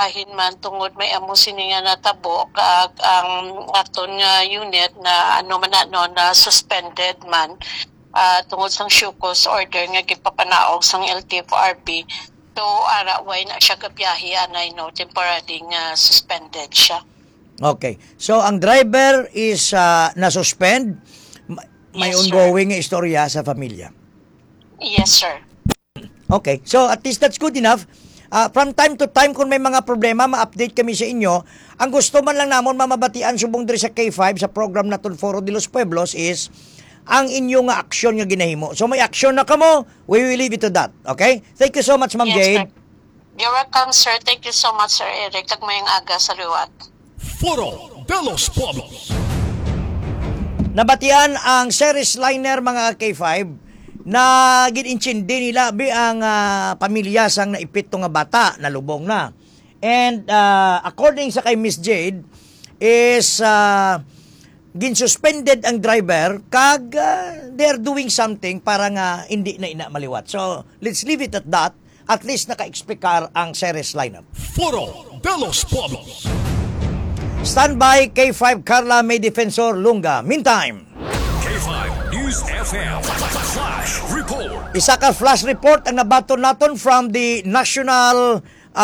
bahin man tungod may amo sini nga natabo kag ang aton nga unit na na suspended man tungod sang Shukos order nga gipapanaog sang LTFRB. So ara way na siya gabiyahe anay temporary nga suspended siya. Okay. So ang driver is na-suspend. May Yes, ongoing nga istorya sa pamilya. Yes, sir. Okay. So at least that's good enough. From time to time, kung may mga problema, ma-update kami sa inyo. Ang gusto man lang namon mamabatian subong diri sa K5 sa program naton Foro de los Pueblos is ang inyong aksyon nga ginahimo. So may aksyon na kamo, we will leave it to that. Okay? Thank you so much, Ma'am Jade. Sir. You're welcome, sir. Thank you so much, Sir Eric. Tagmayang aga sa liwat. Foro de los Pueblos. Nabatian ang series liner mga K5 na gininchindi nila ang pamilya sang naipit nga bata na lubong na. And according sa kay Miss Jade is ginsuspended ang driver kag they're doing something para nga hindi na ina maliwat. So let's leave it at that. At least naka-explikar ang series lineup. Foro de los Pueblos. Standby K5 Carla May Defensor Lunga. Meantime, K5 News FM Flash Report. isa ka flash report ang nabaton naton from the national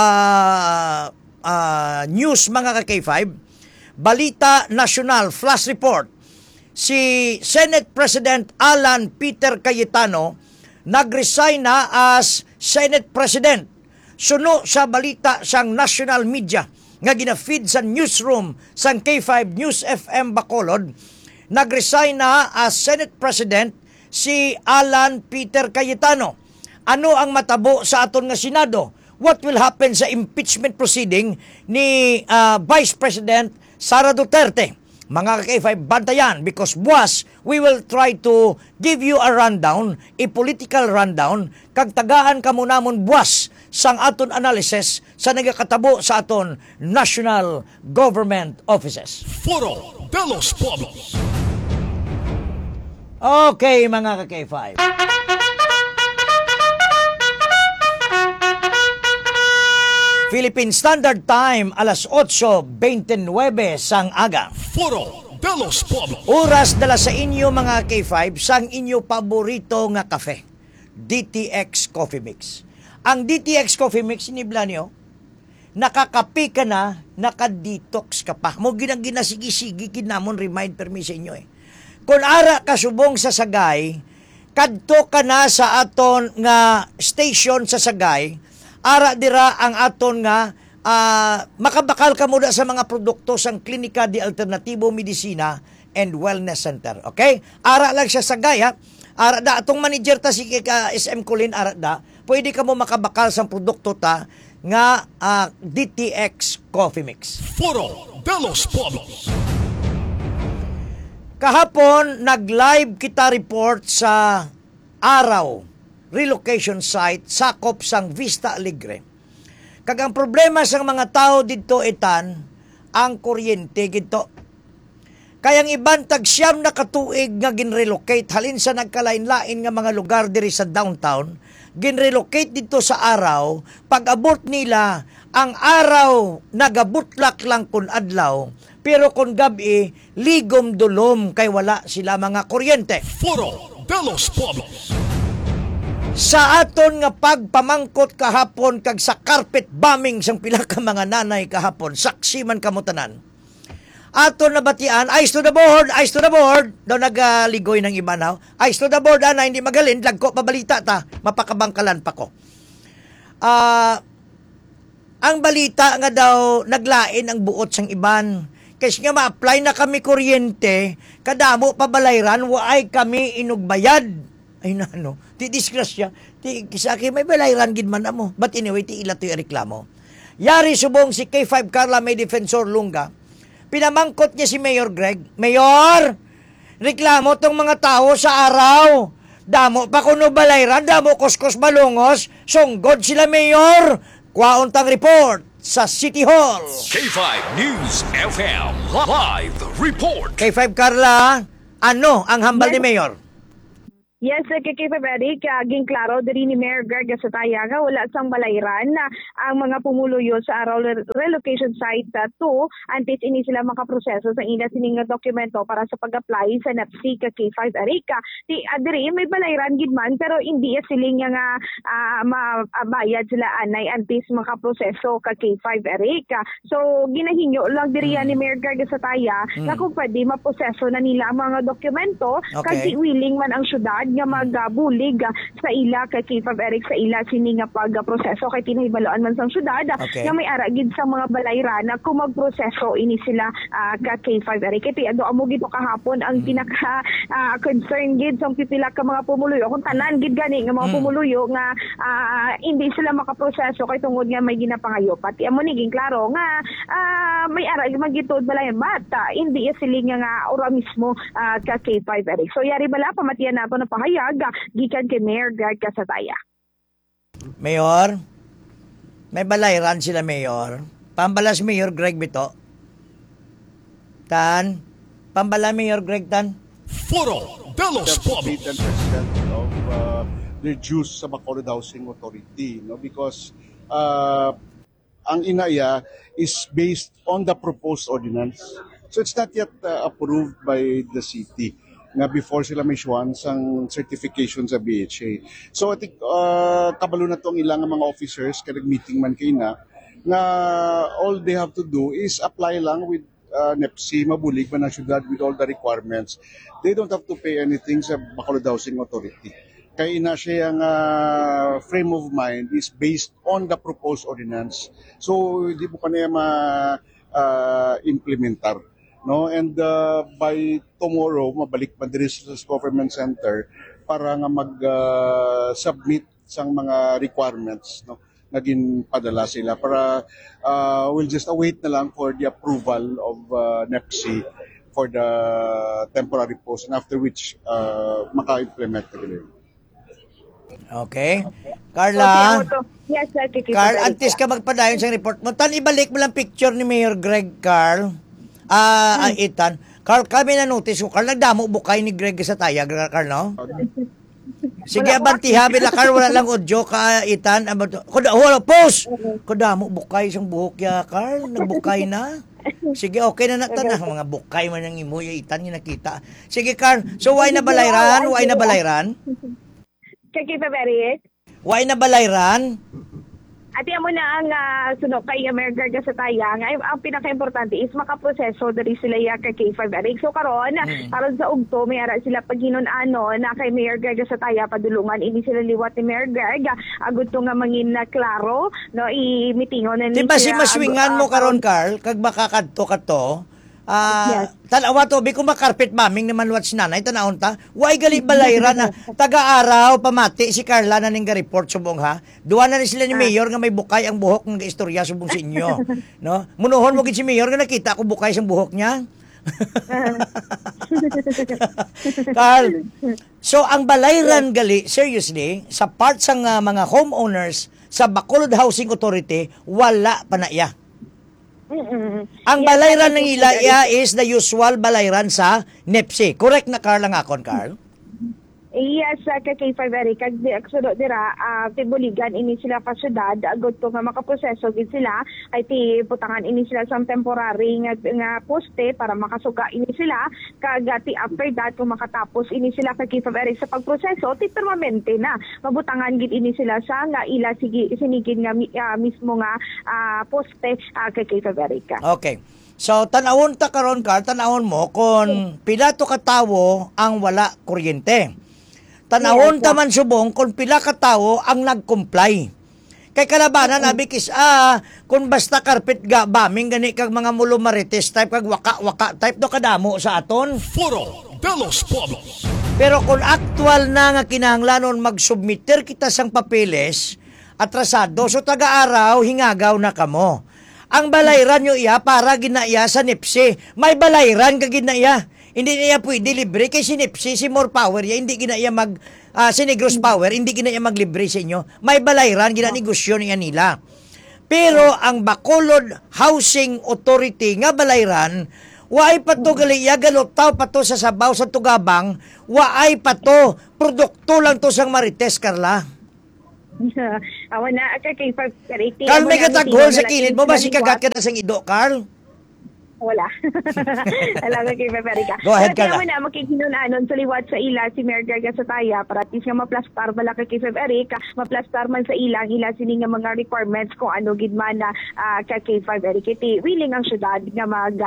news mga ka-K5. Balita National Flash Report. Si Senate President Alan Peter Cayetano nag-resign na as Senate President. Suno sa balita sang national media nga gina-feed sa newsroom sang K5 News FM Bacolod, nag-resign na as Senate President si Alan Peter Cayetano. Ano ang matabo sa aton nga Senado? What will happen sa impeachment proceeding ni Vice President Sara Duterte? Mga K5, bantayan because buwas, we will try to give you a rundown, a political rundown, kag tagaan kamo namon buwas sang aton analysis sa nagakatabo sa aton national government offices. Foro de los Pueblos. Okay, mga ka-K5. Philippine Standard Time, alas 8:29 sang aga. Foro de los Pueblos. Oras dala sa inyo mga K5 sang inyo paborito nga kafe. DTX Coffee Mix. Ang DTX Coffee Mix, sinibla niyo, nakakapi ka na, nakadetox ka pa. Mo ginasigi-sigi, kinamon remind permi sa inyo eh. Kung ara ka subong sa Sagay, kadto ka na sa aton nga station sa Sagay, ara dira ang aton nga makabakal ka muna sa mga produkto sang Klinika de Alternatibo Medicina and Wellness Center. Okay? Ara lang siya Sagay ha. Ara da atong manager ta si SM Colin ara da, pwede ka mo makabakal sang produkto ta nga DTX Coffee Mix. Foro de los Pueblos. Kahapon nag-live kita report sa Araw relocation site sakop sang Vista Alegre. Kag ang problema sang mga tao didto etan ang kuryente gito. Kayang iban tag siyam na katuig nga ginrelocate halin sa nagkalain-lain nga mga lugar diri sa downtown, ginrelocate dito sa Araw, pag-abot nila ang araw nagabutlak lang kun adlaw, pero kun gabi ligom dulom kay wala sila mga kuryente. Foro de los Pueblos. Sa aton nga pagpamangkot kahapon kag sa carpet bombing sang pila ka mga nanay kahapon, saksi man kamo tanan. Aton nabatian, eyes to the board, eyes to the board. Daw nagaligoy ng iba now. Eyes to the board, ana, hindi magalin. Lagko, pabalita ta. Mapakabangkalan pa ko. Ang balita nga daw, naglain ang buot sang iban. Kasi nga ma-apply na kami kuryente, kadamo pabalayran, waay kami inugbayad. Ay na, ano, ti disgrasya. Ti kisaki, may balayran gid man mo. But anyway, ti ila to yung reklamo. Yari subong si K5 Carla May Defensor Lunga. Pinamangkot niya si Mayor Greg. Mayor, reklamo tong mga tao sa Araw. Damo pa kuno balayran, damo koskos balungos. Songgod sila, Mayor. Kwauntang report sa City Hall. K5 News FM Live Report. K5 Carla, ano ang hambal ni Mayor? Yes, kay February, kaging klaro, diri ni Mayor Greg Gasataya nga wala sang balayran na ang mga pumuluyo sa araw relocation site 2 antes ini sila makaproseso sa ina sining nga dokumento para sa pag-apply sa NAPSI ka K5 Erika. Diri may balayran gid man pero hindi siling nga mabayad sila anay antes makaproseso ka K5 Erika. So ginahinyo lang diri ni Mayor Greg Gasataya na kung pwede maproseso na nila ang mga dokumento kasi willing man ang syudad nga magbulig sa ila kay K5 Eric sa ila sini nga pagproseso kay tinahibaloan man sang syudad nga may ara gid sa mga balayran na kung magproseso ini sila ka K5 Eric kay ado amo gid kahapon ang pinaka concern gid sa pipila ka mga pumuluyo kung tanan gid gani nga mga pumuluyo nga hindi sila makaproseso kay tungod nga may ginapangayo pati amo niging klaro nga may ara magitod balayan bata hindi siling nga ora mismo ka K5 Eric so yari bala pamatiyan nato na hayag gikan kay Mayor Greg Gasataya. Mayor, may balayran sila, Mayor. Pambalas Mayor Greg bito. Tan, pambala Mayor Greg tan. Foro de los Pobos. President of the dues sa Bacolod Housing Authority, no, because ang inaya is based on the proposed ordinance. So it's not yet approved by the city nga before sila may issuance ang certification sa BHA. So I think kabalo na to ang ilang mga officers kaya nag-meeting man kayo na nga all they have to do is apply lang with NEPSI, mabulig man ang syudad with all the requirements. They don't have to pay anything sa Bacolod Housing Authority. Kaya ina siya ang frame of mind is based on the proposed ordinance. So hindi mo kanya ma-implementar. No, and by tomorrow mabalik pa diri sa government center para nga mag-submit sang mga requirements, no, naging padala sila para we'll just await na lang for the approval of NEPSI for the temporary post and after which maka-implement na gano'n. Okay. Carla, Yes, Carl, antes ka magpadayon sa report mo, tan ibalik mo lang picture ni Mayor Greg, Carl. Itan. Carl, kami na notice ko, Carl, nagdamo bukay ni Greg sa taya, Carl, no? Sige, abantiha, bila, Carl, wala lang audio ka, Itan. Wala, pause! Kadamo bukay isang buhok ya, Carl, nagbukay na. Sige, okay na natanah, mga bukay man ng imo, ya, Itan, yung nakita. Sige, Carl, so why na balayran? Why na balayran? Kay February. Why na balayran? Ati amo na ang sunod kay Mayor Greg Gasataya nga ang pinaka-importante is makaproseso diri sila ya kay K5 Eric. So karon aron sa ugto may ara sila paghinon-ano na kay Mayor Greg Gasataya padulungan ini sila liwat ni Mayor Greg agud to nga mangin na klaro no i-mitingon na diba si maswingan mo karon Carl kag makakadto ka to Yes. Tanawa to, bi kung makarpet maming naman watch nanay, tanawon ta, way gali balayra na, taga-araw, pamati, si Carla na ning report subong ha, duwa na rin sila ni Mayor nga may bukay ang buhok ng istorya subong sa inyo, no? Munuhon mo gid si Mayor nga nakita ko bukay sa buhok niya. Carl, so ang balayran gali, seriously, sa part sa mga homeowners sa Bacolod Housing Authority, wala pa na iya. Ang balayran ng ilaya is the usual balayran sa NEPSI. Correct na, Carl, ang akon, Carl? Yes, kay K5 Eric, kag sunod dira, tibuligan ini sila pa syudad, agad to nga makaproseso gid sila, ay ti putangan ini sila sa temporary nga poste para makasuga ini sila, kag ti after that, kung makatapos ini sila kay K5 Eric sa pagproseso, ti permanente na, mabutangan gid ini sila sa nga ila sinigid nga mismo nga poste kay K5 Eric. Okay. So, tanawon ta karon Carl, tanawon mo kung pila to katawo ang wala kuryente. Tanawon ta man subong kung pila ka tawo ang nag-comply. Kay kalabanan abikis kung basta carpet ga baming gani kag mga mulo marites type kag waka type do kadamo sa aton. Foro de los Pobos. Pero kung actual na nga kinahanglanon mag-submitter kita sang papeles atrasado so taga-araw hingagaw na kamo. Ang balayran nyo iya para ginaya sa NEPSI. May balayran ka ginaya. Hindi niya pwede libre kay si NEPSI, si More Power ya, hindi ginaya si Negros Power, hindi ginaya maglibre sa inyo. May balayran, ginanegosyo niya nila. Pero ang Bacolod Housing Authority nga balayran, Waay pa to galiya, galutaw pa to sa sabaw sa tugabang, waay pa to, produkto lang to sang Marites, Carla. Awan na, kay Perek. Carl, may kataghol sa kilid mo ba si kagat ka na sang ido, Carl? Wala. Alam ko kay Peperica. Go ahead, Carla. Kaya na makikinunanon sa liwat sa ila si Mayor Garga sa taya para at least nga maplastar bala kay Peperica, maplastar man sa ila sini nga mga requirements kung ano gid man na kay Peperica. Ti willing ang syudad nga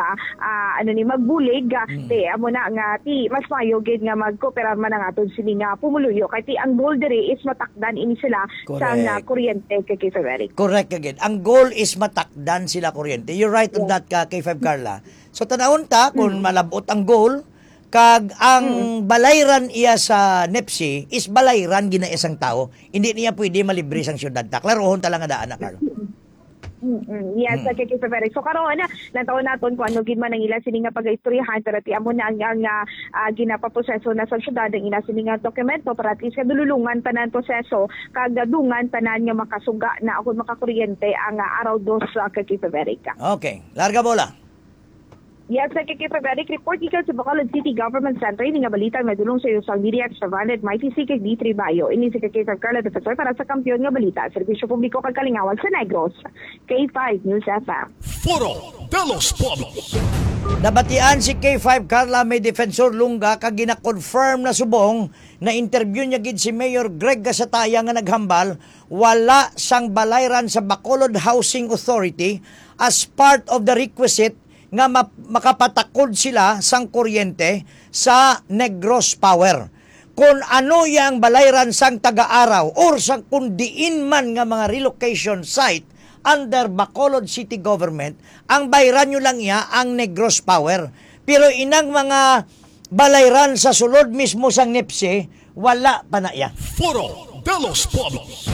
magbulig ti amo na nga ti mas mayo gid nga magkooperar man ang aton sini nga pumuluyo kay ti ang goal diri is matakdan ini sila sa kuryente kay Peperica. Correct again. Ang goal is matakdan sila kuryente. You're right on that, K5 Carla. So tanawon ta kung malabot ang goal kag ang balayran iya sa NEPSI is balayran gina isang tao, hindi niya pwede malibre sang syudad ta. Klarohon ta lang nga daan na, Carl. Yes, kay Peperica. So karon na nataon naton kung ano gid man ang ila sini nga pag-istoryahan pero ti amo na ang ginapaproseso na sa syudad ang ila sini nga dokumento para at least kadululungan tanan proseso kag dadungan tanan nga makasuga na ako makakuryente ang araw dos kay Peperica. Okay, larga bola. Yes, kay Peperica, report ikaw sa Bacolod City Government Center. Ini nga balita nga dulong sa iyo sa media extravagant mighty si kay D3 Bayo. Ini si kay Carla Defensor para sa kampiyon nga balita. Serbisyo publiko kag Kalingawag sa Negros. K5 News FM. Foro de los Pueblos. Nabatian si K5 Carla may Defensor Lunga kag gina-confirm na subong na interview niya gid si Mayor Greg Gasataya nga naghambal wala sang balayran sa Bacolod Housing Authority as part of the requisite nga makapatakod sila sang kuryente sa Negros Power. Kung ano yang balayran sang taga-araw or sang kundiin man nga mga relocation site under Bacolod City Government, ang bayran nyo lang iya ang Negros Power. Pero inang mga balayran sa sulod mismo sang NEPSI, wala pa na iya. Foro de los Pueblos.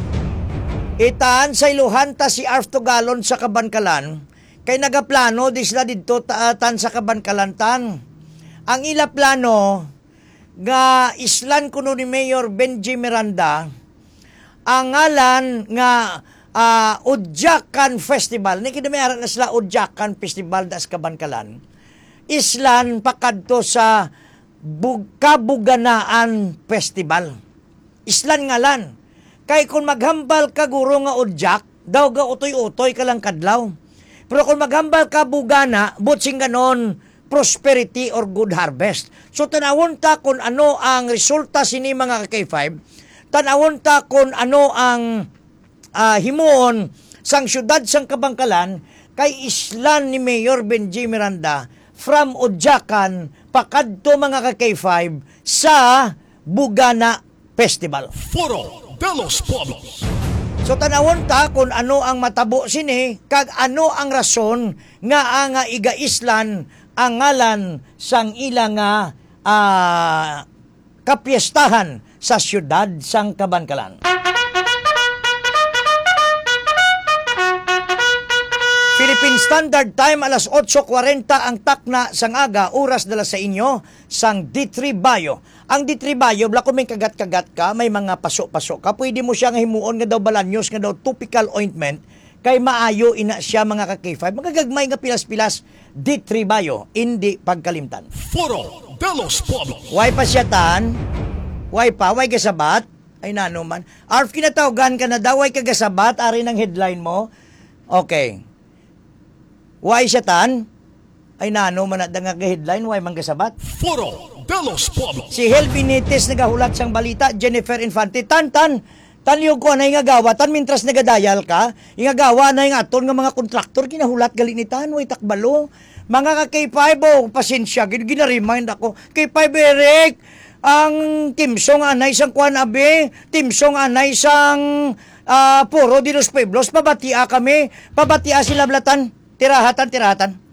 Itaan sa iluhan ta si Arf Tugalon sa Kabankalan, kay nagaplano di sila dito taatan sa Kabankalantan. Ang ila plano nga islan kuno ni Mayor Benji Miranda ang ngalan nga Udyakan Festival. Ni kinamayara na sila Udyakan Festival das Kabankalan. Islan pakadto sa Kabuganaan Festival. Islan ngalan. Kay kung maghambal ka guro nga udyak, daw ga utoy-utoy ka lang kadlaw. Pero kung maghambal ka bugana, butsing ganon, prosperity or good harvest. So tanawon ta kung ano ang resulta sini mga K5, tanawon ta kung ano ang himuon sang syudad sang Kabangkalan kay islan ni Mayor Benji Miranda from Udyakan pakadto mga K5 sa Bugana Festival. Foro de los Pueblos. So tanawon ta kung ano ang matabo sini kag ano ang rason nga igaislan ang ngalan sang ila nga kapiestahan sa syudad sang Kabankalan. Philippine Standard Time alas 8:40 ang takna sang aga oras dala sa inyo sang D3 Bayo. Ang D3 Bayo bla kung may kagat-kagat ka, may mga pasok-pasok ka, pwede mo siya nga himuon nga daw balanyos nga daw topical ointment kay maayo ina siya mga ka-K5. Magagagmay nga pilas-pilas D3 Bayo, hindi pagkalimtan. Foro de los Pueblos. Way pa siya tan, way kasabat, ay nano man. Arf kinatawgan ka na daw, way kagasabat, ari ng headline mo. Okay. Way siya tan, ay nano man at nga headline, way manggasabat. Foro de los Pueblos. Si Hel Benitez nagahulat sang balita, Jennifer Infante, tanliyog ko na yung agawa, mintras nagadayal ka, yung agawa na yung aton nga mga kontraktor, kinahulat gali ni tan, way takbalo. Mga ka-K5, pasensya, ginaremind ako, K5 Eric, ang timsong anay sang kuan abe, timsong anay sang Foro de los Pueblos, pabatia kami, pabatia sila blatan, tirahatan.